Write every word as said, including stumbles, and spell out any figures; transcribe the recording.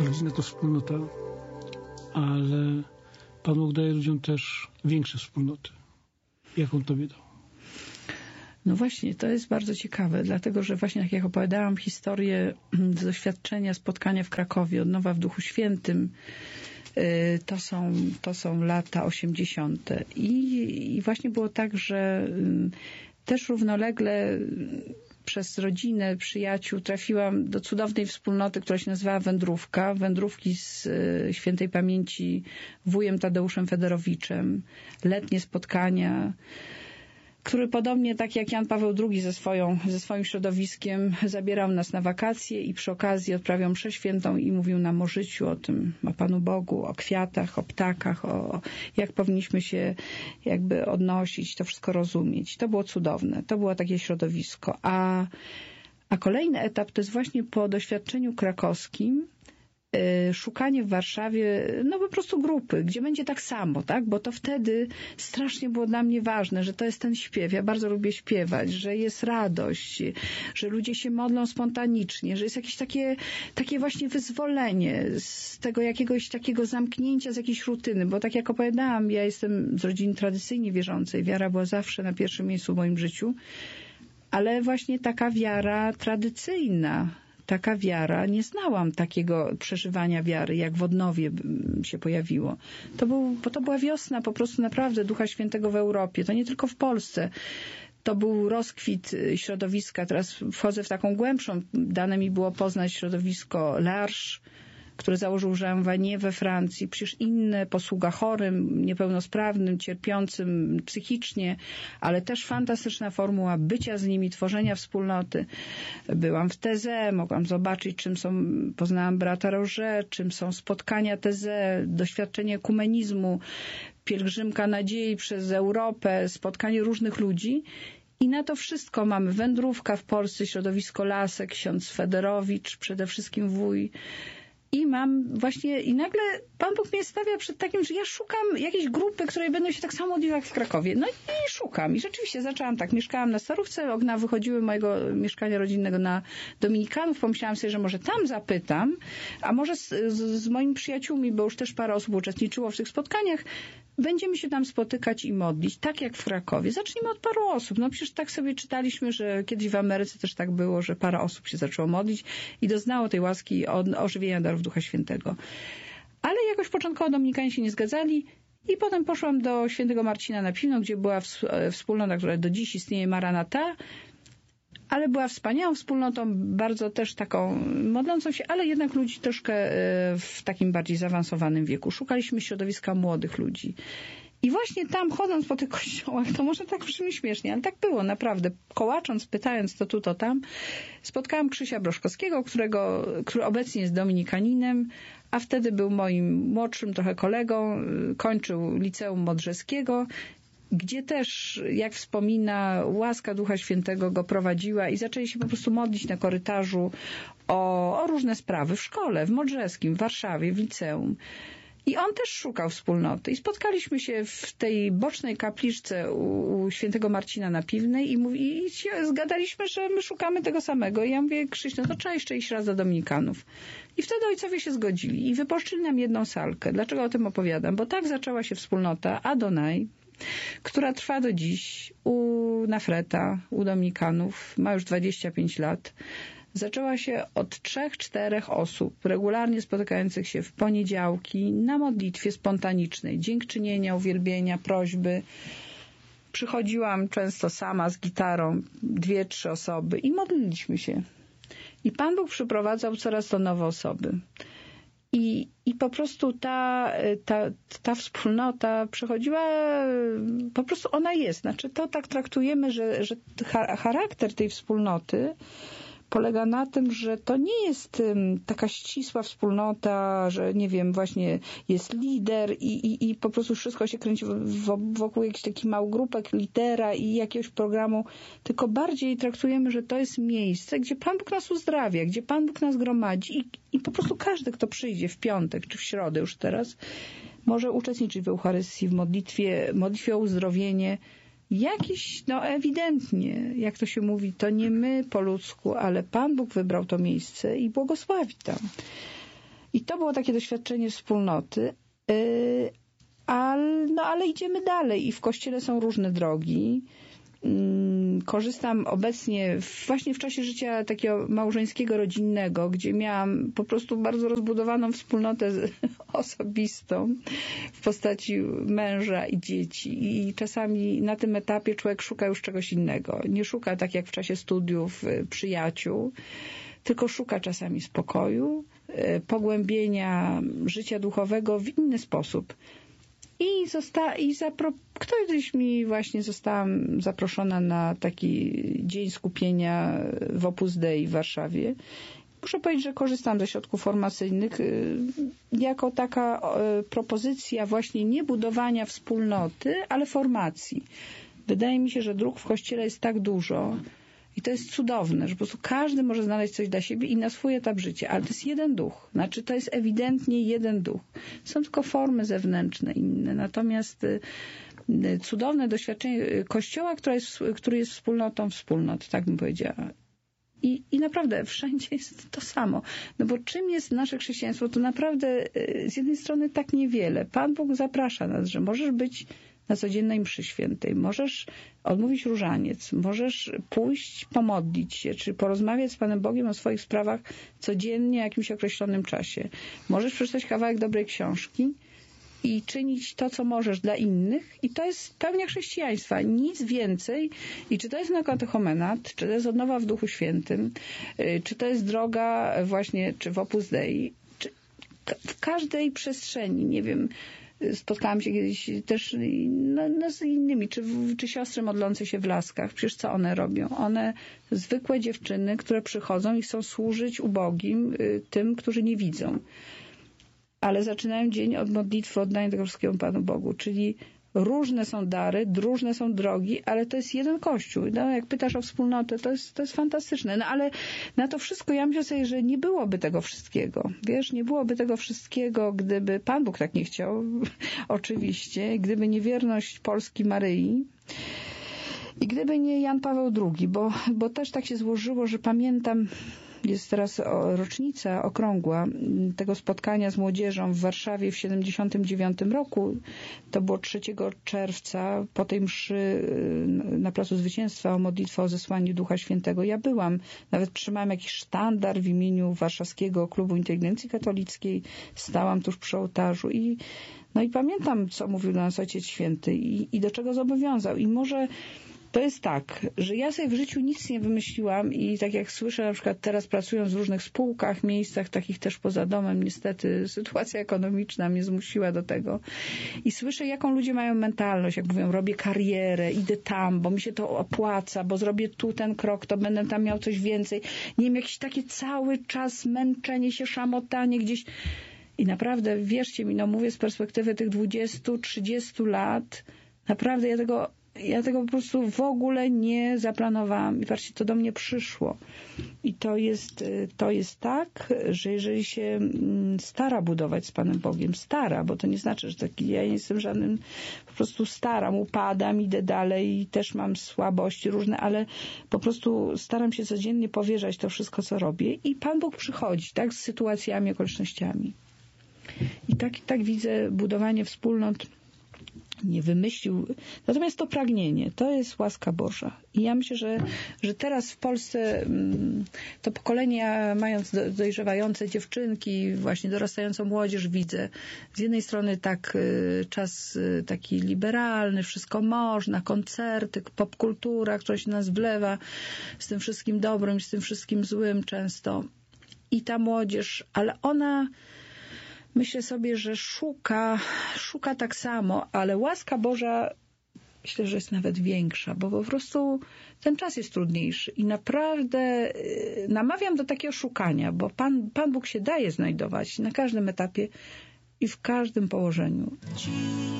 rodzina to wspólnota, ale Pan Bóg daje ludziom też większe wspólnoty. Jak On Tobie dał? No właśnie, to jest bardzo ciekawe, dlatego że właśnie tak jak opowiadałam historię z doświadczenia spotkania w Krakowie od nowa w Duchu Świętym, to są, to są lata osiemdziesiąte. I, I właśnie było tak, że też równolegle przez rodzinę, przyjaciół trafiłam do cudownej wspólnoty, która się nazywała Wędrówka. Wędrówki z świętej pamięci wujem Tadeuszem Federowiczem. Letnie spotkania, który podobnie tak jak Jan Paweł drugi ze, swoją, ze swoim środowiskiem zabierał nas na wakacje i przy okazji odprawiał mszę świętą i mówił nam o życiu, o tym, o Panu Bogu, o kwiatach, o ptakach, o jak powinniśmy się jakby odnosić, to wszystko rozumieć. To było cudowne. To było takie środowisko. A, a kolejny etap to jest właśnie po doświadczeniu krakowskim szukanie w Warszawie, no po prostu grupy, gdzie będzie tak samo, tak? Bo to wtedy strasznie było dla mnie ważne, że to jest ten śpiew. Ja bardzo lubię śpiewać, że jest radość, że ludzie się modlą spontanicznie, że jest jakieś takie, takie właśnie wyzwolenie z tego jakiegoś takiego zamknięcia, z jakiejś rutyny, bo tak jak opowiadałam, ja jestem z rodziny tradycyjnie wierzącej. Wiara była zawsze na pierwszym miejscu w moim życiu, ale właśnie taka wiara tradycyjna, taka wiara, nie znałam takiego przeżywania wiary, jak w Odnowie się pojawiło. To, był, bo to była wiosna po prostu naprawdę Ducha Świętego w Europie. To nie tylko w Polsce. To był rozkwit środowiska. Teraz wchodzę w taką głębszą. Dane mi było poznać środowisko L'Arche, który założył Jean Vanier we Francji, przecież inne, posługa chorym, niepełnosprawnym, cierpiącym psychicznie, ale też fantastyczna formuła bycia z nimi, tworzenia wspólnoty. Byłam w Teze, mogłam zobaczyć, czym są, poznałam brata Roger, czym są spotkania Teze, doświadczenie ekumenizmu, pielgrzymka nadziei przez Europę, spotkanie różnych ludzi. I na to wszystko mamy wędrówka w Polsce, środowisko Lasek, ksiądz Federowicz, przede wszystkim wuj. I mam właśnie, i nagle Pan Bóg mnie stawia przed takim, że ja szukam jakiejś grupy, której będą się tak samo modlić jak w Krakowie. No i szukam. I rzeczywiście zaczęłam tak. Mieszkałam na Starówce, okna wychodziły mojego mieszkania rodzinnego na Dominikanów. Pomyślałam sobie, że może tam zapytam, a może z, z, z moimi przyjaciółmi, bo już też parę osób uczestniczyło w tych spotkaniach, będziemy się tam spotykać i modlić, tak jak w Krakowie. Zacznijmy od paru osób. No przecież tak sobie czytaliśmy, że kiedyś w Ameryce też tak było, że parę osób się zaczęło modlić i doznało tej łaski ożywienia darów Ducha Świętego. Ale jakoś początkowo Dominikanie się nie zgadzali i potem poszłam do świętego Marcina na Pilno, gdzie była wspólnota, która do dziś istnieje, Maranata, ale była wspaniałą wspólnotą, bardzo też taką modlącą się, ale jednak ludzi troszkę w takim bardziej zaawansowanym wieku. Szukaliśmy środowiska młodych ludzi. I właśnie tam, chodząc po tych kościołach, to może tak brzmi śmiesznie, ale tak było naprawdę. Kołacząc, pytając to tu, to tam, spotkałam Krzysia Broszkowskiego, którego, który obecnie jest dominikaninem, a wtedy był moim młodszym trochę kolegą, kończył Liceum Modrzeskiego, gdzie też, jak wspomina, łaska Ducha Świętego go prowadziła i zaczęli się po prostu modlić na korytarzu o, o różne sprawy w szkole, w Modrzeskim, w Warszawie, w liceum. I on też szukał wspólnoty. I spotkaliśmy się w tej bocznej kapliczce u, u świętego Marcina na Piwnej i, mówi, i się zgadaliśmy, że my szukamy tego samego. I ja mówię, Krzyś, no to trzeba jeszcze iść raz do Dominikanów. I wtedy ojcowie się zgodzili i wypożyczyli nam jedną salkę. Dlaczego o tym opowiadam? Bo tak zaczęła się wspólnota Adonai, która trwa do dziś u Nafreta, u Dominikanów. Ma już dwadzieścia pięć lat. Zaczęła się od trzech, czterech osób regularnie spotykających się w poniedziałki na modlitwie spontanicznej, dziękczynienia, uwielbienia, prośby. Przychodziłam często sama z gitarą, dwie, trzy osoby i modliliśmy się. I Pan Bóg przyprowadzał coraz to nowe osoby. I, i po prostu ta, ta, ta wspólnota przechodziła, po prostu ona jest. Znaczy to tak traktujemy, że, że charakter tej wspólnoty polega na tym, że to nie jest um, taka ścisła wspólnota, że nie wiem, właśnie jest lider i, i, i po prostu wszystko się kręci w, wokół jakichś takich małych grupek lidera i jakiegoś programu, tylko bardziej traktujemy, że to jest miejsce, gdzie Pan Bóg nas uzdrawia, gdzie Pan Bóg nas gromadzi i, i po prostu każdy, kto przyjdzie w piątek czy w środę już teraz, może uczestniczyć w Eucharystii, w modlitwie, modlitwie o uzdrowienie. Jakiś, no ewidentnie, jak to się mówi, to nie my po ludzku, ale Pan Bóg wybrał to miejsce i błogosławi tam. I to było takie doświadczenie wspólnoty, ale, no, ale idziemy dalej i w Kościele są różne drogi. Korzystam obecnie właśnie w czasie życia takiego małżeńskiego, rodzinnego, gdzie miałam po prostu bardzo rozbudowaną wspólnotę osobistą w postaci męża i dzieci. I czasami na tym etapie człowiek szuka już czegoś innego. Nie szuka tak jak w czasie studiów przyjaciół, tylko szuka czasami spokoju, pogłębienia życia duchowego w inny sposób. I, zosta- i zapro- ktoś mi właśnie zostałam zaproszona na taki dzień skupienia w Opus Dei w Warszawie. Muszę powiedzieć, że korzystam ze środków formacyjnych jako taka propozycja właśnie nie budowania wspólnoty, ale formacji. Wydaje mi się, że dróg w Kościele jest tak dużo i to jest cudowne, że po prostu każdy może znaleźć coś dla siebie i na swój etap życia, ale to jest jeden duch. Znaczy to jest ewidentnie jeden duch. Są tylko formy zewnętrzne inne. Natomiast cudowne doświadczenie Kościoła, który jest, który jest wspólnotą wspólnot, tak bym powiedziała. I, I naprawdę wszędzie jest to samo. No bo czym jest nasze chrześcijaństwo? To naprawdę z jednej strony tak niewiele. Pan Bóg zaprasza nas, że możesz być na codziennej mszy świętej, możesz odmówić różaniec, możesz pójść, pomodlić się, czy porozmawiać z Panem Bogiem o swoich sprawach codziennie w jakimś określonym czasie. Możesz przeczytać kawałek dobrej książki i czynić to, co możesz dla innych i to jest pełnia chrześcijaństwa. Nic więcej. I czy to jest katechumenat, czy to jest odnowa w Duchu Świętym, czy to jest droga właśnie, czy w Opus Dei, czy w każdej przestrzeni, nie wiem, spotkałam się kiedyś też no, no z innymi, czy, czy siostry modlące się w Laskach. Przecież co one robią? One, zwykłe dziewczyny, które przychodzą i chcą służyć ubogim, tym, którzy nie widzą. Ale zaczynają dzień od modlitwy, oddania tego wszystkiego Panu Bogu. Czyli różne są dary, różne są drogi, ale to jest jeden Kościół. No, jak pytasz o wspólnotę, to jest, to jest fantastyczne. No ale na to wszystko ja myślę sobie, że nie byłoby tego wszystkiego. Wiesz, nie byłoby tego wszystkiego, gdyby Pan Bóg tak nie chciał, oczywiście, gdyby nie wierność Polski Maryi i gdyby nie Jan Paweł drugi, bo, bo też tak się złożyło, że pamiętam, jest teraz rocznica okrągła tego spotkania z młodzieżą w Warszawie w siedemdziesiątym dziewiątym roku. To było trzeciego czerwca po tej mszy na Placu Zwycięstwa o modlitwę o zesłaniu Ducha Świętego. Ja byłam, nawet trzymałam jakiś sztandar w imieniu Warszawskiego Klubu Inteligencji Katolickiej. Stałam tuż przy ołtarzu i no i pamiętam, co mówił do nas Ojciec Święty i, i do czego zobowiązał. I może to jest tak, że ja sobie w życiu nic nie wymyśliłam i tak jak słyszę na przykład teraz pracując w różnych spółkach, miejscach takich też poza domem, niestety sytuacja ekonomiczna mnie zmusiła do tego i słyszę jaką ludzie mają mentalność, jak mówią robię karierę, idę tam, bo mi się to opłaca, bo zrobię tu ten krok, to będę tam miał coś więcej. Nie wiem, jakieś takie cały czas męczenie się, szamotanie gdzieś i naprawdę wierzcie mi, no mówię z perspektywy tych dwudziestu, trzydziestu lat, naprawdę ja tego Ja tego po prostu w ogóle nie zaplanowałam i patrzcie, to do mnie przyszło. I to jest, to jest tak, że jeżeli się stara budować z Panem Bogiem, stara, bo to nie znaczy, że taki, ja nie jestem żadnym, po prostu staram, upadam, idę dalej i też mam słabości różne, ale po prostu staram się codziennie powierzać to wszystko, co robię i Pan Bóg przychodzi, tak, z sytuacjami, okolicznościami. I tak, tak widzę budowanie wspólnot. Nie wymyślił. Natomiast to pragnienie, to jest łaska Boża. I ja myślę, że, że teraz w Polsce to pokolenie, mając dojrzewające dziewczynki, właśnie dorastającą młodzież, widzę z jednej strony tak czas taki liberalny, wszystko można, koncerty, popkultura, która się nas wlewa z tym wszystkim dobrym, z tym wszystkim złym często. I ta młodzież, ale ona myślę sobie, że szuka, szuka tak samo, ale łaska Boża myślę, że jest nawet większa, bo po prostu ten czas jest trudniejszy i naprawdę namawiam do takiego szukania, bo Pan, Pan Bóg się daje znajdować na każdym etapie i w każdym położeniu.